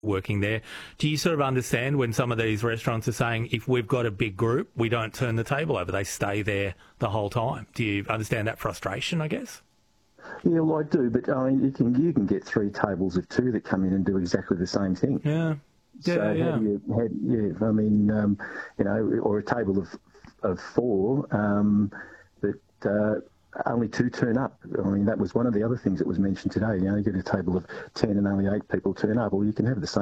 working there. Do you sort of understand when some of these restaurants are saying, if we've got a big group, we don't turn the table over, they stay there the whole time? Do you understand that frustration, I guess? Yeah, well, I do, but I mean, you can get 3 tables of 2 that come in and do exactly the same thing. Yeah. So how do you, I mean, you know, or a table of 4 that only 2 turn up. I mean, that was one of the other things that was mentioned today. You know, you get a table of 10 and only 8 people turn up, or you can have the same